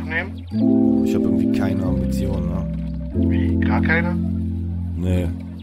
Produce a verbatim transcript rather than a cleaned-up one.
aufnehmen? Ich habe irgendwie keine Ambitionen, ne? Wie, gar keine? Nee.